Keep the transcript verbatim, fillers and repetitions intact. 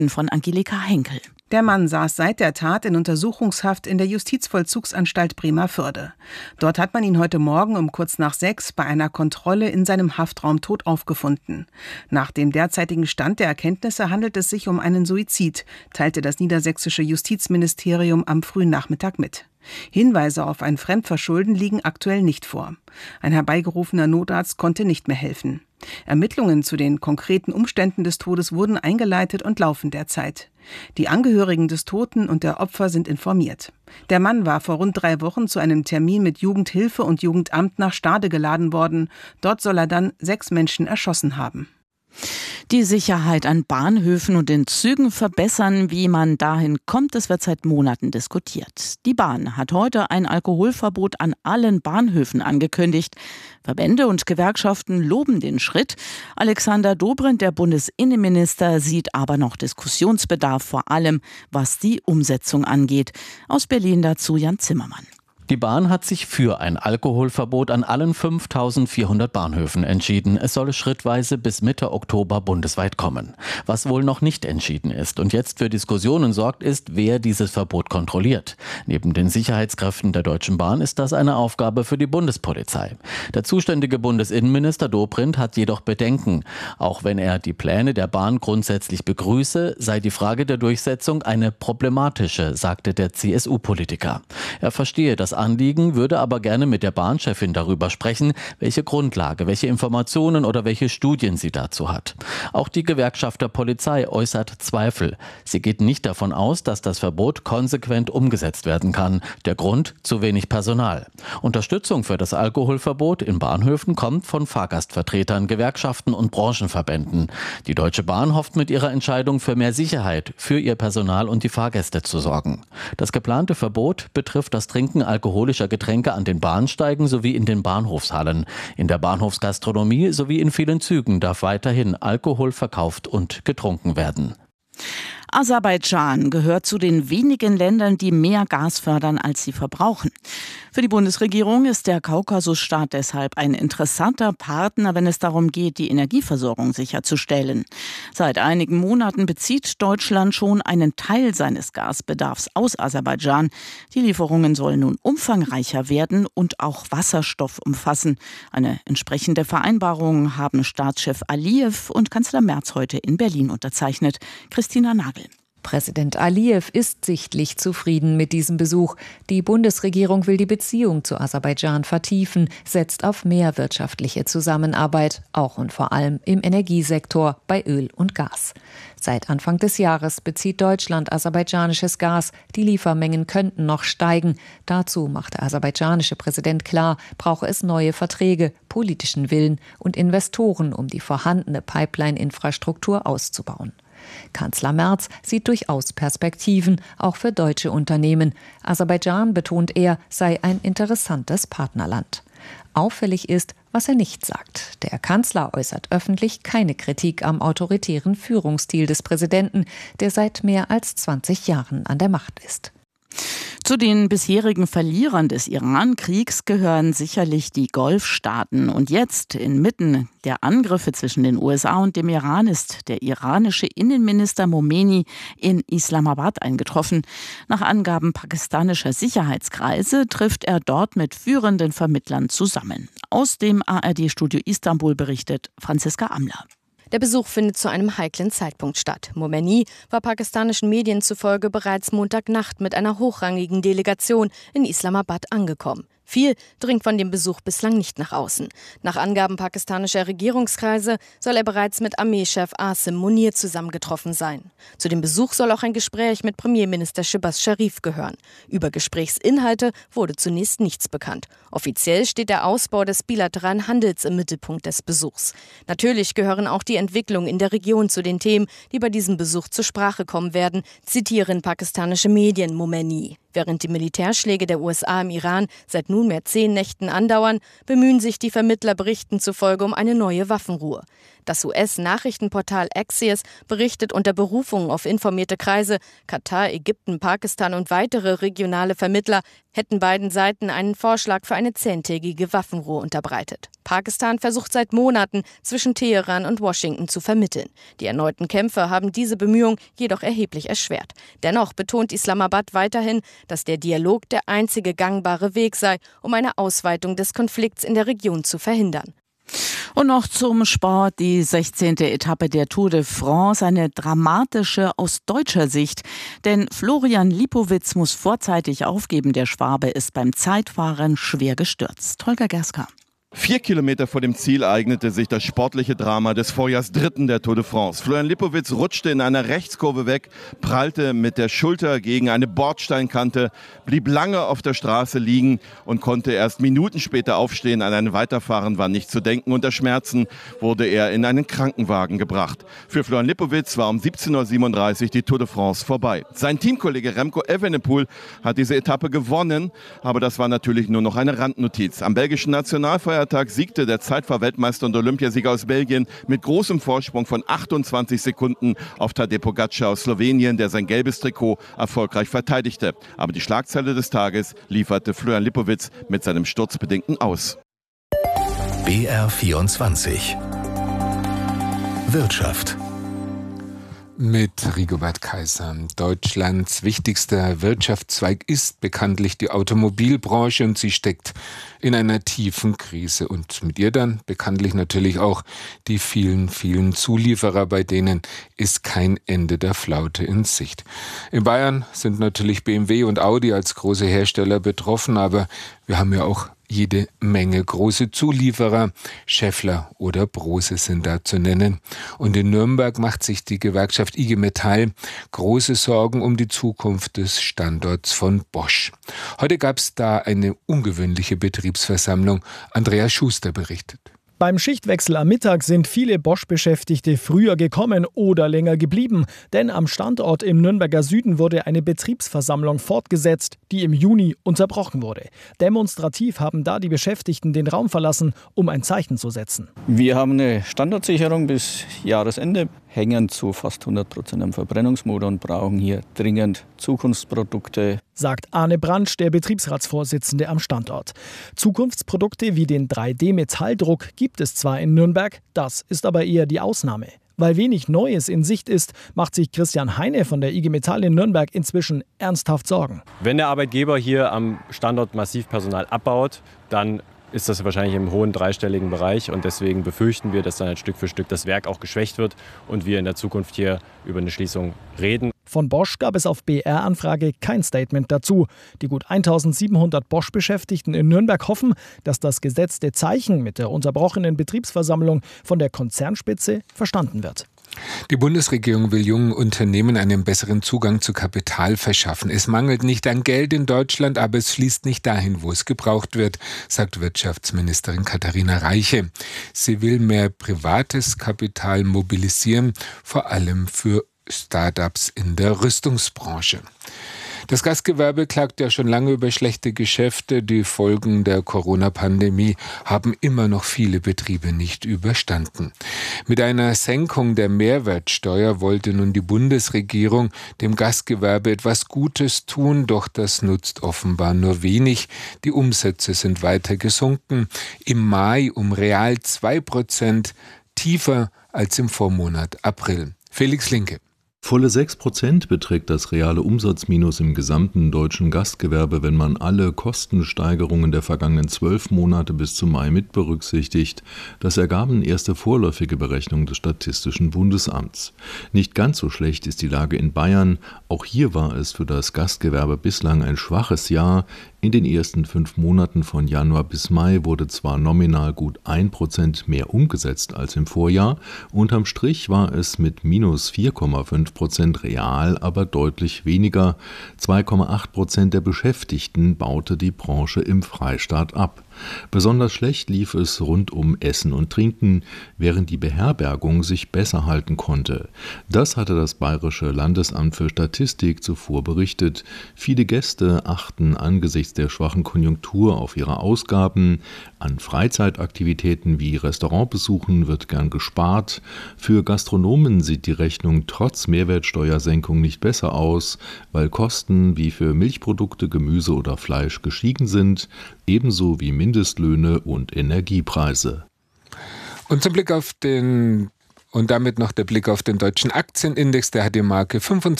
Nachrichten von Angelika Henkel. Der Mann saß seit der Tat in Untersuchungshaft in der Justizvollzugsanstalt Bremervörde. Dort hat man ihn heute Morgen um kurz nach sechs bei einer Kontrolle in seinem Haftraum tot aufgefunden. Nach dem derzeitigen Stand der Erkenntnisse handelt es sich um einen Suizid, teilte das niedersächsische Justizministerium am frühen Nachmittag mit. Hinweise auf ein Fremdverschulden liegen aktuell nicht vor. Ein herbeigerufener Notarzt konnte nicht mehr helfen. Ermittlungen zu den konkreten Umständen des Todes wurden eingeleitet und laufen derzeit. Die Angehörigen des Toten und der Opfer sind informiert. Der Mann war vor rund drei Wochen zu einem Termin mit Jugendhilfe und Jugendamt nach Stade geladen worden. Dort soll er dann sechs Menschen erschossen haben. Die Sicherheit an Bahnhöfen und in Zügen verbessern, wie man dahin kommt, das wird seit Monaten diskutiert. Die Bahn hat heute ein Alkoholverbot an allen Bahnhöfen angekündigt. Verbände und Gewerkschaften loben den Schritt. Alexander Dobrindt, der Bundesinnenminister, sieht aber noch Diskussionsbedarf, vor allem was die Umsetzung angeht. Aus Berlin dazu Jan Zimmermann. Die Bahn hat sich für ein Alkoholverbot an allen fünftausendvierhundert Bahnhöfen entschieden. Es solle schrittweise bis Mitte Oktober bundesweit kommen. Was wohl noch nicht entschieden ist und jetzt für Diskussionen sorgt, ist, wer dieses Verbot kontrolliert. Neben den Sicherheitskräften der Deutschen Bahn ist das eine Aufgabe für die Bundespolizei. Der zuständige Bundesinnenminister Dobrindt hat jedoch Bedenken. Auch wenn er die Pläne der Bahn grundsätzlich begrüße, sei die Frage der Durchsetzung eine problematische, sagte der C S U-Politiker. Er verstehe das Anliegen, würde aber gerne mit der Bahnchefin darüber sprechen, welche Grundlage, welche Informationen oder welche Studien sie dazu hat. Auch die Gewerkschaft der Polizei äußert Zweifel. Sie geht nicht davon aus, dass das Verbot konsequent umgesetzt werden kann. Der Grund: zu wenig Personal. Unterstützung für das Alkoholverbot in Bahnhöfen kommt von Fahrgastvertretern, Gewerkschaften und Branchenverbänden. Die Deutsche Bahn hofft mit ihrer Entscheidung für mehr Sicherheit für ihr Personal und die Fahrgäste zu sorgen. Das geplante Verbot betrifft das Trinken alkoholischer Getränke an den Bahnsteigen sowie in den Bahnhofshallen. In der Bahnhofsgastronomie sowie in vielen Zügen darf weiterhin Alkohol verkauft und getrunken werden. Aserbaidschan gehört zu den wenigen Ländern, die mehr Gas fördern, als sie verbrauchen. Für die Bundesregierung ist der Kaukasusstaat deshalb ein interessanter Partner, wenn es darum geht, die Energieversorgung sicherzustellen. Seit einigen Monaten bezieht Deutschland schon einen Teil seines Gasbedarfs aus Aserbaidschan. Die Lieferungen sollen nun umfangreicher werden und auch Wasserstoff umfassen. Eine entsprechende Vereinbarung haben Staatschef Aliyev und Kanzler Merz heute in Berlin unterzeichnet. Christina Nagel. Präsident Aliyev ist sichtlich zufrieden mit diesem Besuch. Die Bundesregierung will die Beziehung zu Aserbaidschan vertiefen, setzt auf mehr wirtschaftliche Zusammenarbeit, auch und vor allem im Energiesektor bei Öl und Gas. Seit Anfang des Jahres bezieht Deutschland aserbaidschanisches Gas. Die Liefermengen könnten noch steigen. Dazu macht der aserbaidschanische Präsident klar, brauche es neue Verträge, politischen Willen und Investoren, um die vorhandene Pipeline-Infrastruktur auszubauen. Kanzler Merz sieht durchaus Perspektiven, auch für deutsche Unternehmen. Aserbaidschan, betont er, sei ein interessantes Partnerland. Auffällig ist, was er nicht sagt. Der Kanzler äußert öffentlich keine Kritik am autoritären Führungsstil des Präsidenten, der seit mehr als zwanzig Jahren an der Macht ist. Zu den bisherigen Verlierern des Iran-Kriegs gehören sicherlich die Golfstaaten. Und jetzt, inmitten der Angriffe zwischen den U S A und dem Iran, ist der iranische Innenminister Momeni in Islamabad eingetroffen. Nach Angaben pakistanischer Sicherheitskreise trifft er dort mit führenden Vermittlern zusammen. Aus dem A R D-Studio Istanbul berichtet Franziska Amler. Der Besuch findet zu einem heiklen Zeitpunkt statt. Momeni war pakistanischen Medien zufolge bereits Montagnacht mit einer hochrangigen Delegation in Islamabad angekommen. Viel dringt von dem Besuch bislang nicht nach außen. Nach Angaben pakistanischer Regierungskreise soll er bereits mit Armeechef Asim Munir zusammengetroffen sein. Zu dem Besuch soll auch ein Gespräch mit Premierminister Shehbaz Sharif gehören. Über Gesprächsinhalte wurde zunächst nichts bekannt. Offiziell steht der Ausbau des bilateralen Handels im Mittelpunkt des Besuchs. Natürlich gehören auch die Entwicklungen in der Region zu den Themen, die bei diesem Besuch zur Sprache kommen werden, zitieren pakistanische Medien Momeni. Während die Militärschläge der U S A im Iran seit nunmehr nunmehr zehn Nächten andauern, bemühen sich die Vermittler Berichten zufolge um eine neue Waffenruhe. Das U S-Nachrichtenportal Axios berichtet unter Berufung auf informierte Kreise, Katar, Ägypten, Pakistan und weitere regionale Vermittler hätten beiden Seiten einen Vorschlag für eine zehntägige Waffenruhe unterbreitet. Pakistan versucht seit Monaten, zwischen Teheran und Washington zu vermitteln. Die erneuten Kämpfe haben diese Bemühungen jedoch erheblich erschwert. Dennoch betont Islamabad weiterhin, dass der Dialog der einzige gangbare Weg sei, um eine Ausweitung des Konflikts in der Region zu verhindern. Und noch zum Sport, die sechzehnte Etappe der Tour de France, eine dramatische aus deutscher Sicht. Denn Florian Lipowitz muss vorzeitig aufgeben. Der Schwabe ist beim Zeitfahren schwer gestürzt. Holger Gerska. Vier Kilometer vor dem Ziel eignete sich das sportliche Drama des Vorjahrsdritten der Tour de France. Florian Lipowitz rutschte in einer Rechtskurve weg, prallte mit der Schulter gegen eine Bordsteinkante, blieb lange auf der Straße liegen und konnte erst Minuten später aufstehen. An ein Weiterfahren war nicht zu denken. Unter Schmerzen wurde er in einen Krankenwagen gebracht. Für Florian Lipowitz war um siebzehn Uhr siebenunddreißig die Tour de France vorbei. Sein Teamkollege Remco Evenepoel hat diese Etappe gewonnen, aber das war natürlich nur noch eine Randnotiz. Am belgischen Nationalfeiertag siegte der Zeitfahr-Weltmeister und Olympiasieger aus Belgien mit großem Vorsprung von achtundzwanzig Sekunden auf Tadej Pogačar aus Slowenien, der sein gelbes Trikot erfolgreich verteidigte. Aber die Schlagzeile des Tages lieferte Florian Lipowitz mit seinem sturzbedingten Aus. B R vierundzwanzig Wirtschaft. Mit Rigobert Kaiser. Deutschlands wichtigster Wirtschaftszweig ist bekanntlich die Automobilbranche und sie steckt in einer tiefen Krise. Und mit ihr dann bekanntlich natürlich auch die vielen, vielen Zulieferer, bei denen ist kein Ende der Flaute in Sicht. In Bayern sind natürlich B M W und Audi als große Hersteller betroffen, aber wir haben ja auch jede Menge große Zulieferer. Schaeffler oder Brose sind da zu nennen. Und in Nürnberg macht sich die Gewerkschaft I G Metall große Sorgen um die Zukunft des Standorts von Bosch. Heute gab es da eine ungewöhnliche Betriebsversammlung. Andreas Schuster berichtet. Beim Schichtwechsel am Mittag sind viele Bosch-Beschäftigte früher gekommen oder länger geblieben. Denn am Standort im Nürnberger Süden wurde eine Betriebsversammlung fortgesetzt, die im Juni unterbrochen wurde. Demonstrativ haben da die Beschäftigten den Raum verlassen, um ein Zeichen zu setzen. Wir haben eine Standardsicherung bis Jahresende, hängen zu fast hundert Prozent am Verbrennungsmotor und brauchen hier dringend Zukunftsprodukte. Sagt Arne Brandsch, der Betriebsratsvorsitzende am Standort. Zukunftsprodukte wie den drei D Metalldruck gibt es zwar in Nürnberg, das ist aber eher die Ausnahme. Weil wenig Neues in Sicht ist, macht sich Christian Heine von der I G Metall in Nürnberg inzwischen ernsthaft Sorgen. Wenn der Arbeitgeber hier am Standort massiv Personal abbaut, dann ist das wahrscheinlich im hohen dreistelligen Bereich und deswegen befürchten wir, dass dann Stück für Stück das Werk auch geschwächt wird und wir in der Zukunft hier über eine Schließung reden. Von Bosch gab es auf B R-Anfrage kein Statement dazu. Die gut eintausendsiebenhundert Bosch-Beschäftigten in Nürnberg hoffen, dass das gesetzte Zeichen mit der unterbrochenen Betriebsversammlung von der Konzernspitze verstanden wird. Die Bundesregierung will jungen Unternehmen einen besseren Zugang zu Kapital verschaffen. Es mangelt nicht an Geld in Deutschland, aber es fließt nicht dahin, wo es gebraucht wird, sagt Wirtschaftsministerin Katharina Reiche. Sie will mehr privates Kapital mobilisieren, vor allem für Start-ups in der Rüstungsbranche. Das Gastgewerbe klagt ja schon lange über schlechte Geschäfte. Die Folgen der Corona-Pandemie haben immer noch viele Betriebe nicht überstanden. Mit einer Senkung der Mehrwertsteuer wollte nun die Bundesregierung dem Gastgewerbe etwas Gutes tun, doch das nutzt offenbar nur wenig. Die Umsätze sind weiter gesunken. Im Mai um real zwei Prozent tiefer als im Vormonat April. Felix Linke. Volle sechs Prozent beträgt das reale Umsatzminus im gesamten deutschen Gastgewerbe, wenn man alle Kostensteigerungen der vergangenen zwölf Monate bis zum Mai mit berücksichtigt. Das ergaben erste vorläufige Berechnungen des Statistischen Bundesamts. Nicht ganz so schlecht ist die Lage in Bayern. Auch hier war es für das Gastgewerbe bislang ein schwaches Jahr. In den ersten fünf Monaten von Januar bis Mai wurde zwar nominal gut ein Prozent mehr umgesetzt als im Vorjahr, unterm Strich war es mit minus vier Komma fünf Prozent real, aber deutlich weniger. zwei Komma acht Prozent der Beschäftigten baute die Branche im Freistaat ab. Besonders schlecht lief es rund um Essen und Trinken, während die Beherbergung sich besser halten konnte. Das hatte das Bayerische Landesamt für Statistik zuvor berichtet. Viele Gäste achten angesichts angesichts der schwachen Konjunktur auf ihre Ausgaben. An Freizeitaktivitäten wie Restaurantbesuchen wird gern gespart. Für Gastronomen sieht die Rechnung trotz Mehrwertsteuersenkung nicht besser aus, weil Kosten wie für Milchprodukte, Gemüse oder Fleisch gestiegen sind, ebenso wie Mindestlöhne und Energiepreise. Und zum Blick auf den Und damit noch der Blick auf den deutschen Aktienindex, der hat die Marke fünfundzwanzig